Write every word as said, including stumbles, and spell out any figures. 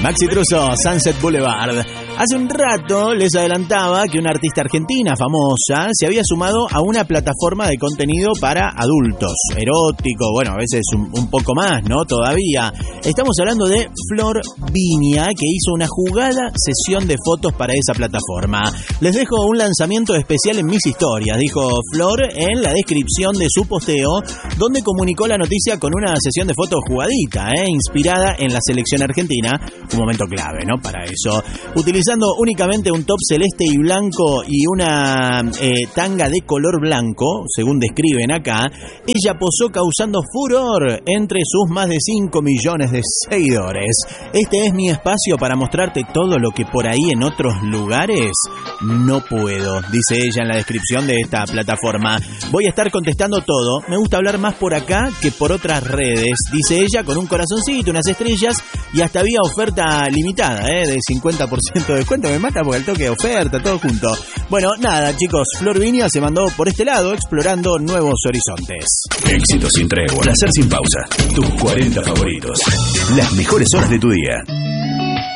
Maxi Truso, Sunset Boulevard. Hace un rato les adelantaba que una artista argentina famosa se había sumado a una plataforma de contenido para adultos, erótico, bueno, a veces un, un poco más, ¿no? Todavía. Estamos hablando de Flor Viña, que hizo una jugada sesión de fotos para esa plataforma. Les dejo un lanzamiento especial en mis historias, dijo Flor en la descripción de su posteo, donde comunicó la noticia con una sesión de fotos jugadita, ¿eh? Inspirada en la selección argentina, un momento clave, ¿no? Para eso. Utilizando únicamente un top celeste y blanco y una eh, tanga de color blanco, según describen acá, ella posó causando furor entre sus más de cinco millones de seguidores. Este es mi espacio para mostrarte todo lo que por ahí en otros lugares no puedo, dice ella en la descripción de esta plataforma. Voy a estar contestando todo. Me gusta hablar más por acá que por otras redes, dice ella, con un corazoncito, unas estrellas y hasta había oferta limitada, ¿eh? De cincuenta por ciento de descuento. Me mata porque el toque de oferta, todo junto. Bueno, nada, chicos, Flor Viña se mandó por este lado explorando nuevos horizontes. Éxito sin tregua, placer sin pausa. Tus cuarenta favoritos. Las mejores horas de tu día.